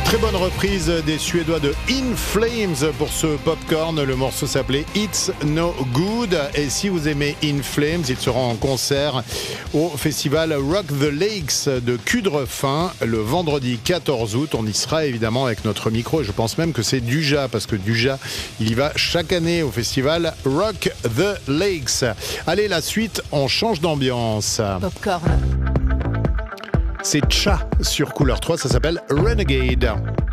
Très bonne reprise des Suédois de In Flames pour ce popcorn. Le morceau s'appelait It's No Good. Et si vous aimez In Flames, ils seront en concert au festival Rock the Lakes de Cudrefin le vendredi 14 août. On y sera évidemment avec notre micro. Et je pense même que c'est Duja, parce que Duja, il y va chaque année au festival Rock the Lakes. Allez, la suite, on change d'ambiance. Popcorn. C'est Cha sur Couleur 3, ça s'appelle Renegade.